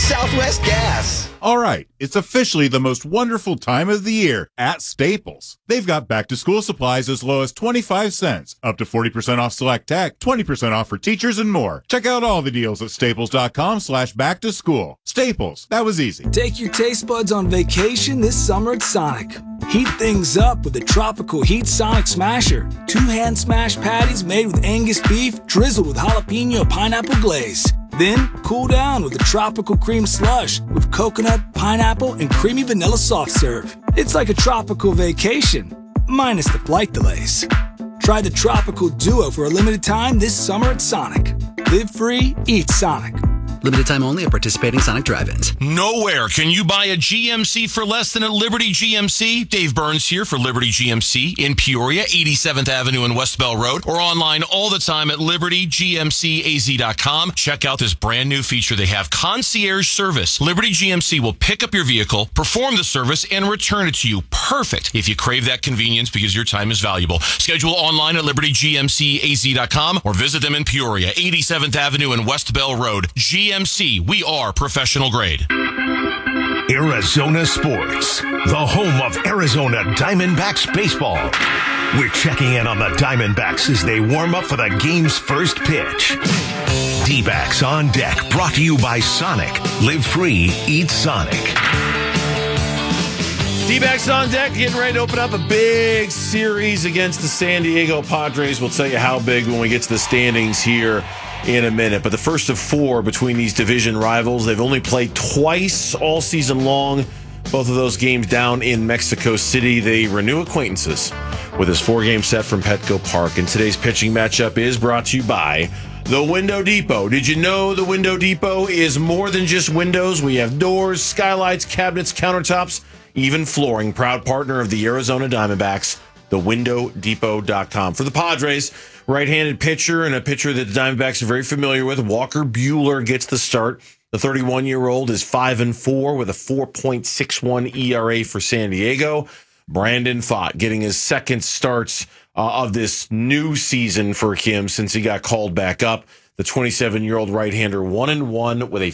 Southwest Gas. All right, it's officially the most wonderful time of the year at Staples. They've got back-to-school supplies as low as 25 cents, up to 40% off select tech, 20% off for teachers, and more. Check out all the deals at staples.com/back-to-school. Staples, that was easy. Take your taste buds on vacation this summer at Sonic. Heat things up with the Tropical Heat Sonic Smasher. 2 hand smash patties made with Angus beef, drizzled with jalapeno pineapple glaze. Then, cool down with a tropical cream slush with coconut, pineapple, and creamy vanilla soft serve. It's like a tropical vacation, minus the flight delays. Try the Tropical Duo for a limited time this summer at Sonic. Live free, eat Sonic. Limited time only at participating Sonic drive-ins. Nowhere can you buy a GMC for less than at Liberty GMC. Dave Burns here for Liberty GMC in Peoria, 87th Avenue and West Bell Road, or online all the time at libertygmcaz.com. Check out this brand new feature they have, concierge service. Liberty GMC will pick up your vehicle, perform the service, and return it to you. Perfect if you crave that convenience because your time is valuable. Schedule online at libertygmcaz.com or visit them in Peoria, 87th Avenue and West Bell Road. GMC, we are professional grade. Arizona Sports, the home of Arizona Diamondbacks baseball. We're checking in on the Diamondbacks as they warm up for the game's first pitch. D-backs on deck, brought to you by Sonic. Live free, eat Sonic. D-backs on deck, getting ready to open up a big series against the San Diego Padres. We'll tell you how big when we get to the standings here in a minute. But the first of 4 between these division rivals. They've only played twice all season long. Both of those games down in Mexico City. They renew acquaintances with this 4-game set from Petco Park. And today's pitching matchup is brought to you by the Window Depot. Did you know the Window Depot is more than just windows? We have doors, skylights, cabinets, countertops, even flooring. Proud partner of the Arizona Diamondbacks, thewindowdepot.com. For the Padres, right-handed pitcher and a pitcher that the Diamondbacks are very familiar with, Walker Buehler gets the start. The 31-year-old is 5-4 with a 4.61 ERA for San Diego. Brandon Pfaadt getting his second starts of this new season for him since he got called back up. The 27-year-old right-hander 1-1 with a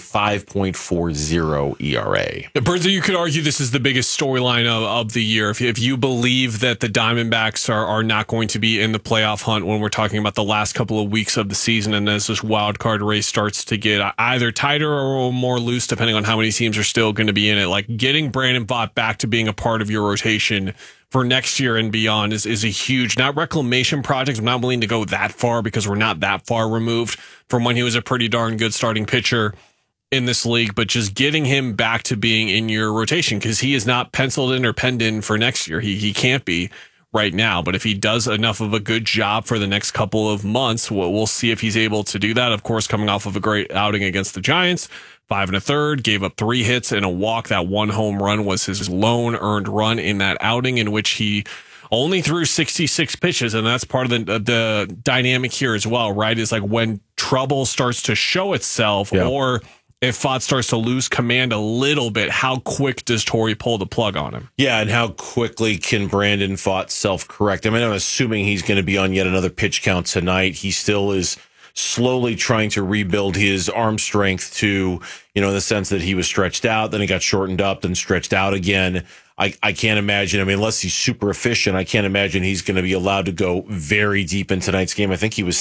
5.40 ERA. Birds, you could argue this is the biggest storyline of the year. If you believe that the Diamondbacks are not going to be in the playoff hunt when we're talking about the last couple of weeks of the season, and as this wild card race starts to get either tighter or more loose, depending on how many teams are still going to be in it, like getting Brandon Pfaadt back to being a part of your rotation for next year and beyond is a huge, not reclamation project. I'm not willing to go that far because we're not that far removed from when he was a pretty darn good starting pitcher in this league, but just getting him back to being in your rotation because he is not penciled in or penned in for next year. He can't be right now, but if he does enough of a good job for the next couple of months, we'll see if he's able to do that. Of course, coming off of a great outing against the Giants, 5 1/3, gave up 3 hits and a walk. That 1 home run was his lone earned run in that outing, in which he only threw 66 pitches. And that's part of the dynamic here as well, right? Is like when trouble starts to show itself, or if Pfaadt starts to lose command a little bit, how quick does Torey pull the plug on him? Yeah, and how quickly can Brandon Pfaadt self-correct? I mean, I'm assuming he's going to be on yet another pitch count tonight. He still is slowly trying to rebuild his arm strength to, in the sense that he was stretched out, then he got shortened up, then stretched out again. I can't imagine, unless he's super efficient, I can't imagine he's going to be allowed to go very deep in tonight's game. I think he was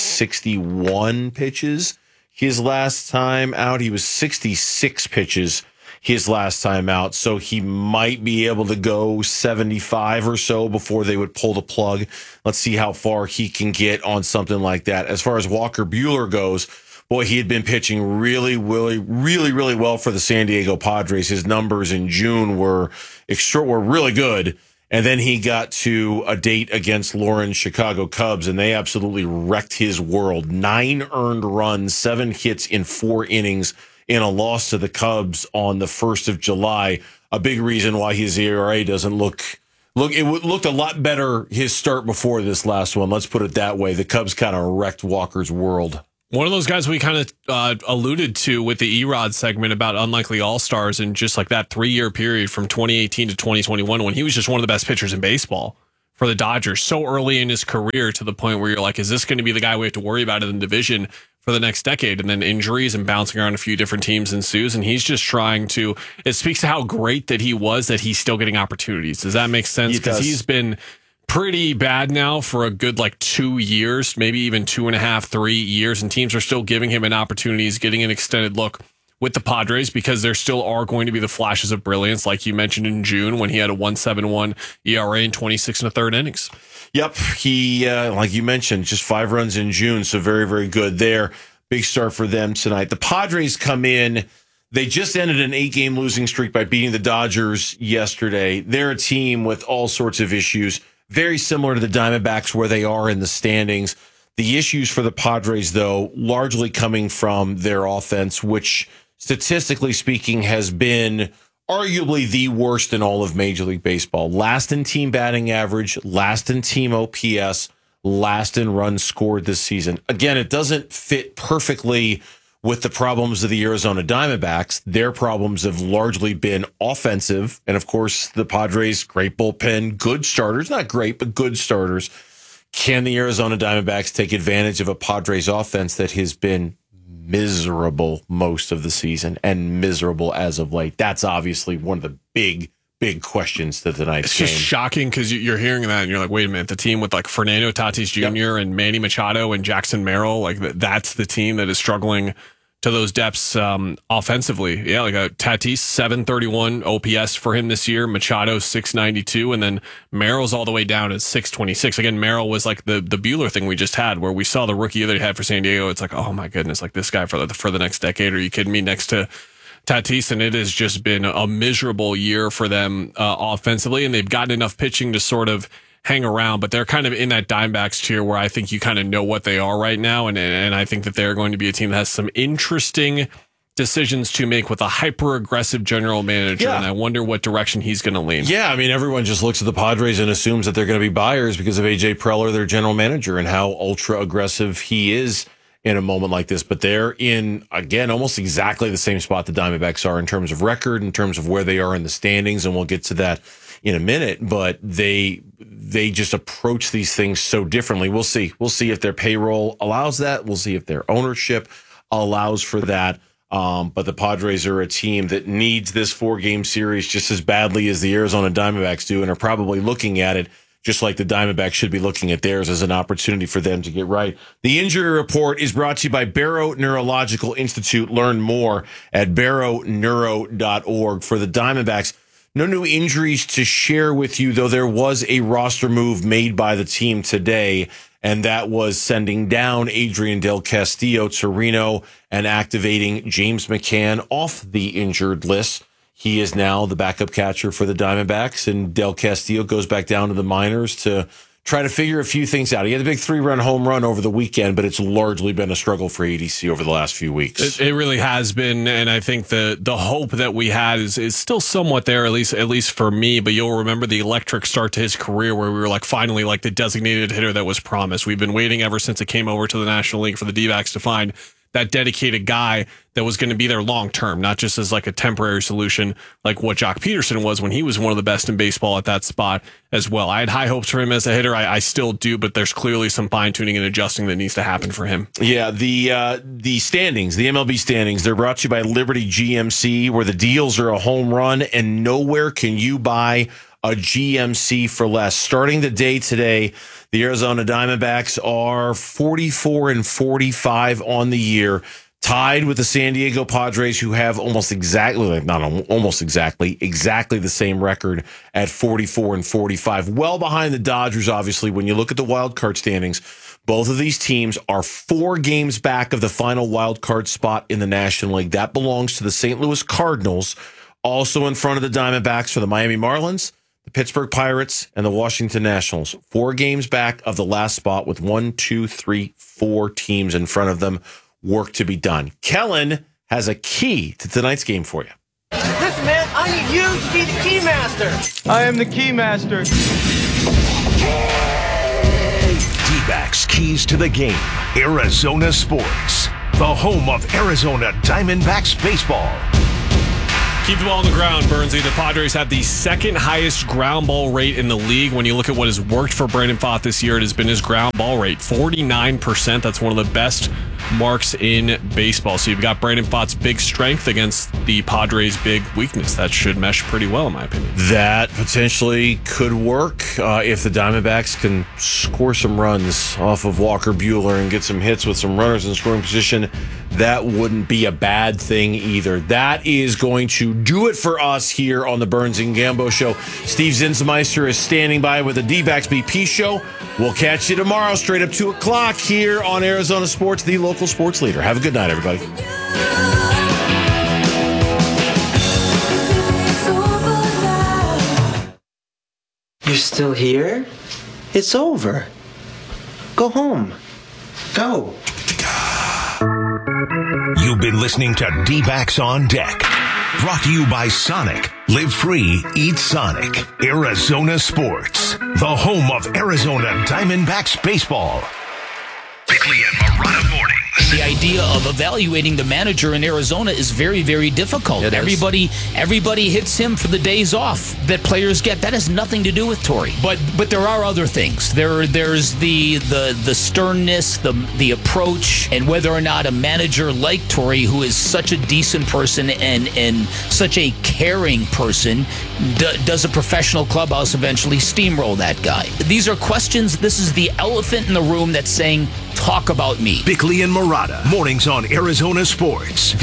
61 pitches his last time out. He was 66 pitches his last time out. So he might be able to go 75 or so before they would pull the plug. Let's see how far he can get on something like that. As far as Walker Buehler goes, boy, he had been pitching really well for the San Diego Padres. His numbers in June were really good. And then he got to a date against Lauren's Chicago Cubs, and they absolutely wrecked his world. 9 earned runs, 7 hits in 4 innings in a loss to the Cubs on the 1st of July. A big reason why his ERA doesn't look it looked a lot better his start before this last one. Let's put it that way. The Cubs kind of wrecked Walker's world. One of those guys we kind of alluded to with the Erod segment about unlikely all-stars and just like that 3-year period from 2018 to 2021 when he was just one of the best pitchers in baseball for the Dodgers so early in his career to the point where you're like, is this going to be the guy we have to worry about in the division for the next decade, and then injuries and bouncing around a few different teams ensues, and he's just trying to, it speaks to how great that he was that he's still getting opportunities. Does that make sense? Because he's been pretty bad now for a good 2 years, maybe even 2.5, 3 years, and teams are still giving him an opportunity. He's getting an extended look with the Padres because there still are going to be the flashes of brilliance, like you mentioned in June when he had a 1.71 ERA in 26 1/3 innings. Yep. He, like you mentioned, just 5 runs in June. So very, very good there. Big start for them tonight. The Padres come in. They just ended an 8-game losing streak by beating the Dodgers yesterday. They're a team with all sorts of issues, very similar to the Diamondbacks where they are in the standings. The issues for the Padres, though, largely coming from their offense, which statistically speaking has been arguably the worst in all of Major League Baseball. Last in team batting average, last in team OPS, last in runs scored this season. Again, it doesn't fit perfectly with the problems of the Arizona Diamondbacks. Their problems have largely been offensive. And of course, the Padres, great bullpen, good starters, not great, but good starters. Can the Arizona Diamondbacks take advantage of a Padres offense that has been miserable most of the season and miserable as of late? That's obviously one of the big questions to tonight's game. It's just shocking because you're hearing that and you're like, wait a minute, the team with Fernando Tatis Jr. and Manny Machado and Jackson Merrill, that's the team that is struggling to those depths offensively. Yeah, a Tatis 731 OPS for him this year, Machado 692, and then Merrill's all the way down at 626. Again, Merrill was the Buehler thing we just had, where we saw the rookie that he had for San Diego. It's oh my goodness, this guy for the next decade. Are you kidding me? Next to Tatis, and it has just been a miserable year for them offensively, and they've gotten enough pitching to sort of hang around, but they're kind of in that Diamondbacks tier where I think you kind of know what they are right now, and I think that they're going to be a team that has some interesting decisions to make with a hyper-aggressive general manager, and I wonder what direction he's going to lean. Yeah, everyone just looks at the Padres and assumes that they're going to be buyers because of A.J. Preller, their general manager, and how ultra-aggressive he is in a moment like this. But they're in, again, almost exactly the same spot the Diamondbacks are in terms of record, in terms of where they are in the standings, and we'll get to that in a minute, but they just approach these things so differently. We'll see if their payroll allows that. We'll see if their ownership allows for that. But the Padres are a team that needs this 4-game series just as badly as the Arizona Diamondbacks do, and are probably looking at it just like the Diamondbacks should be looking at theirs as an opportunity for them to get right. The injury report is brought to you by Barrow Neurological Institute. Learn more at barrowneuro.org. For the Diamondbacks, no new injuries to share with you, though there was a roster move made by the team today, and that was sending down Adrian Del Castillo to Reno and activating James McCann off the injured list. He is now the backup catcher for the Diamondbacks, and Del Castillo goes back down to the minors to try to figure a few things out. He had a big 3-run home run over the weekend, but it's largely been a struggle for ADC over the last few weeks. It really has been, and I think the hope that we had is still somewhat there, at least for me. But you'll remember the electric start to his career where we were finally the designated hitter that was promised. We've been waiting ever since it came over to the National League for the D-backs to find that dedicated guy that was going to be there long term, not just as a temporary solution like what Jock Peterson was when he was one of the best in baseball at that spot as well. I had high hopes for him as a hitter. I still do, but there's clearly some fine tuning and adjusting that needs to happen for him. Yeah, the standings, the MLB standings, they're brought to you by Liberty GMC, where the deals are a home run and nowhere can you buy a GMC for less. Starting the day today, the Arizona Diamondbacks are 44-45 on the year, tied with the San Diego Padres, who have exactly the same record at 44-45. Well behind the Dodgers, obviously, when you look at the wild card standings. Both of these teams are 4 games back of the final wild card spot in the National League. That belongs to the St. Louis Cardinals. Also in front of the Diamondbacks are the Miami Marlins, the Pittsburgh Pirates, and the Washington Nationals. 4 games back of the last spot with 4 teams in front of them. Work to be done. Kellen has a key to tonight's game for you. Listen, man, I need you to be the key master. I am the key master. D-backs keys to the game. Arizona Sports, the home of Arizona Diamondbacks baseball. Keep the ball on the ground, Burnsy. The Padres have the second highest ground ball rate in the league. When you look at what has worked for Brandon Pfaadt this year, it has been his ground ball rate, 49%. That's one of the best marks in baseball. So you've got Brandon Pfaadt's big strength against the Padres' big weakness. That should mesh pretty well, in my opinion. That potentially could work if the Diamondbacks can score some runs off of Walker Buehler and get some hits with some runners in scoring position. That wouldn't be a bad thing either. That is going to do it for us here on the Burns and Gambo Show. Steve Zinsmeister is standing by with the D-Backs BP Show. We'll catch you tomorrow straight up 2 o'clock here on Arizona Sports, the local sports leader. Have a good night, everybody. You're still here? It's over. Go home. Go. You've been listening to D-Backs on Deck. Brought to you by Sonic. Live free, eat Sonic. Arizona Sports. The home of Arizona Diamondbacks baseball. Bickley and Marotta mornings. The idea of evaluating the manager in Arizona is very, very difficult. Everybody hits him for the days off that players get. That has nothing to do with Torey. But there are other things. There's the sternness, the approach, and whether or not a manager like Torey, who is such a decent person and such a caring person, does a professional clubhouse eventually steamroll that guy? These are questions. This is the elephant in the room that's saying, talk about me. Bickley and Marotta, mornings on Arizona Sports.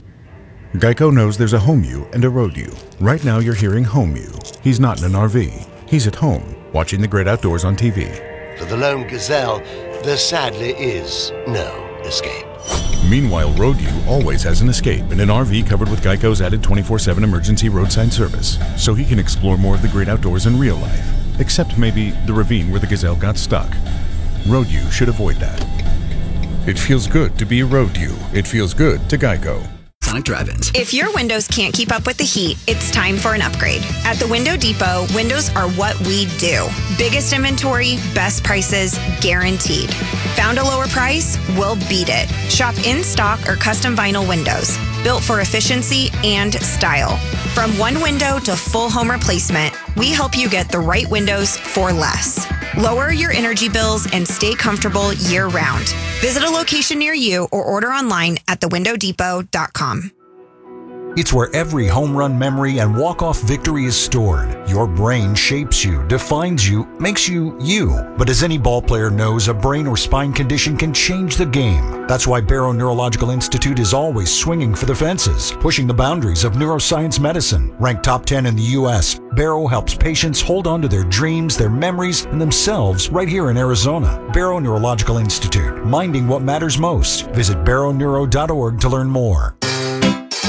Geico knows there's a home you and a road you. Right now you're hearing home you. He's not in an RV. He's at home, watching the great outdoors on TV. For the lone gazelle, there sadly is no escape. Meanwhile, road you always has an escape in an RV covered with Geico's added 24/7 emergency roadside service, so he can explore more of the great outdoors in real life. Except maybe the ravine where the gazelle got stuck. Road you should avoid that. It feels good to be a road you. It feels good to Geico. Sonic Drive-Ins. If your windows can't keep up with the heat, it's time for an upgrade. At the Window Depot, windows are what we do. Biggest inventory, best prices, guaranteed. Found a lower price? We'll beat it. Shop in stock or custom vinyl windows, built for efficiency and style. From one window to full home replacement, we help you get the right windows for less. Lower your energy bills and stay comfortable year-round. Visit a location near you or order online at thewindowdepot.com. It's where every home run memory and walk-off victory is stored. Your brain shapes you, defines you, makes you you. But as any ball player knows, a brain or spine condition can change the game. That's why Barrow Neurological Institute is always swinging for the fences, pushing the boundaries of neuroscience medicine. Ranked top 10 in the U.S., Barrow helps patients hold on to their dreams, their memories, and themselves right here in Arizona. Barrow Neurological Institute, minding what matters most. Visit barrowneuro.org to learn more.